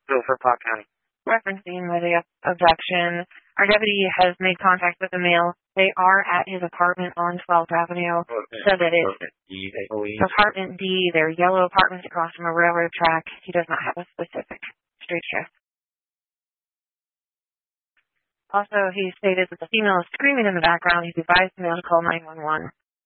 So for Pot County. Referencing the abduction, our deputy has made contact with the male. They are at his apartment on 12th Avenue. Said that it's apartment D. They're yellow apartments across from a railroad track. He does not have a specific street address. Also, he stated that the female is screaming in the background. He's advised the male to call 911.